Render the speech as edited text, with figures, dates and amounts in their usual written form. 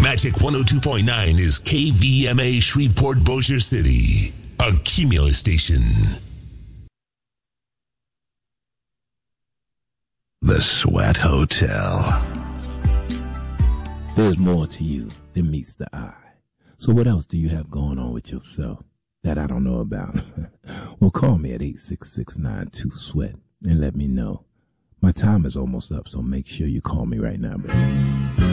Magic 102.9 is KVMA Shreveport Bossier City, a Cumulus station. The Sweat Hotel. There's more to you than meets the eye. So what else do you have going on with yourself that I don't know about? Well, call me at 866-92-SWEAT and let me know. My time is almost up, so make sure you call me right now, baby.